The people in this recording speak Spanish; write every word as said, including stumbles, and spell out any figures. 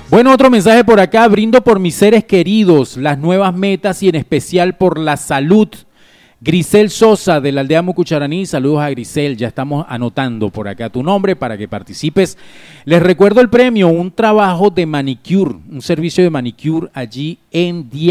Bueno, otro mensaje por acá. Brindo por mis seres queridos, las nuevas metas y en especial por la salud. Grisel Sosa de la aldea Mucucharaní, saludos a Grisel, ya estamos anotando por acá tu nombre para que participes. Les recuerdo el premio, un trabajo de manicure, un servicio de manicure allí en Día.